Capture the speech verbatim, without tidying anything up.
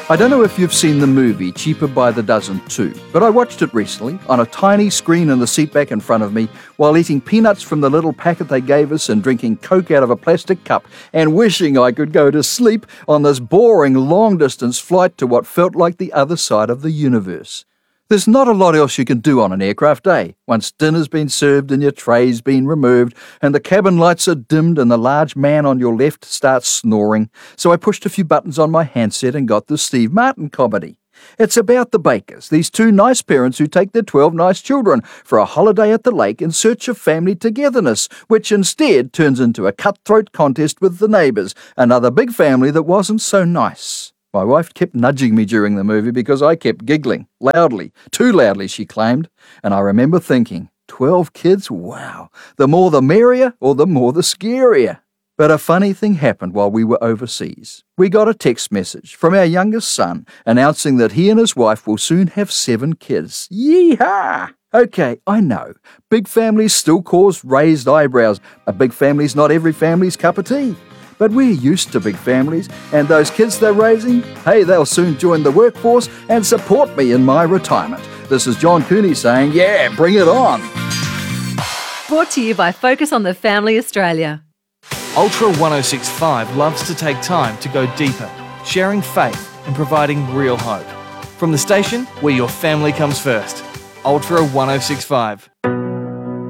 I don't know if you've seen the movie Cheaper by the Dozen too, but I watched it recently on a tiny screen in the seat back in front of me while eating peanuts from the little packet they gave us and drinking Coke out of a plastic cup and wishing I could go to sleep on this boring long-distance flight to what felt like the other side of the universe. There's not a lot else you can do on an aircraft day, once dinner's been served and your tray's been removed and the cabin lights are dimmed and the large man on your left starts snoring. So I pushed a few buttons on my handset and got the Steve Martin comedy. It's about the Bakers, these two nice parents who take their twelve nice children for a holiday at the lake in search of family togetherness, which instead turns into a cutthroat contest with the neighbours, another big family that wasn't so nice. My wife kept nudging me during the movie because I kept giggling, loudly, too loudly, she claimed, and I remember thinking, twelve kids? Wow, the more the merrier or the more the scarier. But a funny thing happened while we were overseas. We got a text message from our youngest son announcing that he and his wife will soon have seven kids. Yee-haw! Okay, I know, big families still cause raised eyebrows. A big family's not every family's cup of tea. But we're used to big families, and those kids they're raising, hey, they'll soon join the workforce and support me in my retirement. This is John Cooney saying, yeah, bring it on. Brought to you by Focus on the Family Australia. Ultra one oh six point five loves to take time to go deeper, sharing faith and providing real hope. From the station where your family comes first, Ultra one oh six point five.